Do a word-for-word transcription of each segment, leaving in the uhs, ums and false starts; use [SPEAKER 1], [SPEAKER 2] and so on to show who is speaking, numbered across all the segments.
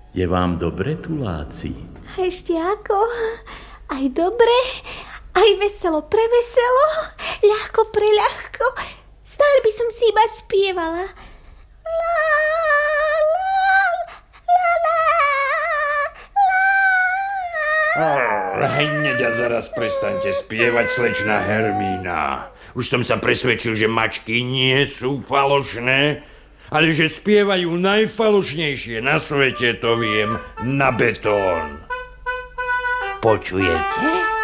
[SPEAKER 1] Je vám dobre, tuláci?
[SPEAKER 2] A ešte ako? Aj dobre, aj veselo preveselo, ľahko preľahko. Stále by som si iba spievala. La, la, la, la, la.
[SPEAKER 3] Hneď a zaraz prestaňte spievať, slečna Hermína. Už som sa presvedčil, že mačky nie sú falošné, ale že spievajú najfalošnejšie na svete, to viem, na betón. Počujete?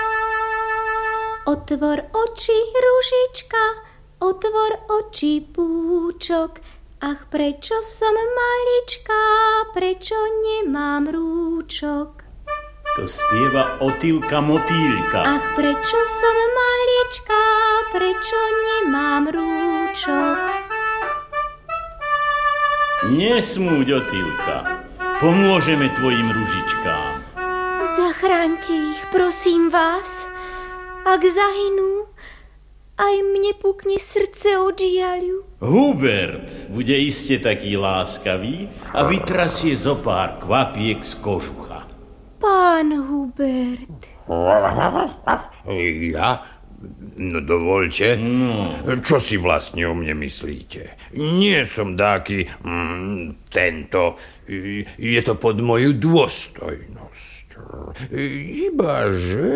[SPEAKER 2] Otvor oči, ružička, otvor oči, púčok. Ach, prečo som maličká, prečo nemám rúčok?
[SPEAKER 1] To spieva Otýlka Motýlka.
[SPEAKER 2] Ach, prečo som maličká, prečo nemám rúčok?
[SPEAKER 1] Nesmúď, Otýlka. Pomôžeme tvojim ružičkám.
[SPEAKER 2] Zachráňte ich, prosím vás. Ak zahynú, aj mne pukne srdce od žiaľu.
[SPEAKER 1] Hubert bude iste taký láskavý a vytrasie zo pár kvapiek z kožucha.
[SPEAKER 2] Pán Hubert.
[SPEAKER 3] Ja? No dovoľte.
[SPEAKER 1] No.
[SPEAKER 3] Čo si vlastne o mne myslíte? Nie som dáky mm, tento. Je to pod moju dôstojnosť. Ibaže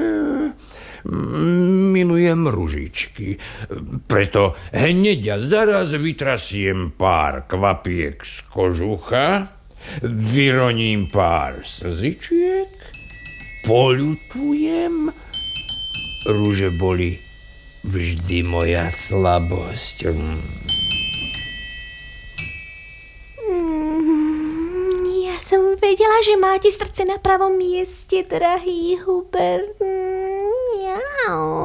[SPEAKER 3] milujem ružičky. Preto hneď a zaraz vytrasiem pár kvapiek z kožucha, vyroním pár slzičiek, poľutujem. Rúže boli vždy moja slabosť.
[SPEAKER 2] Som vedela, že máte srdce na pravom mieste, drahý Hubert. Mňau.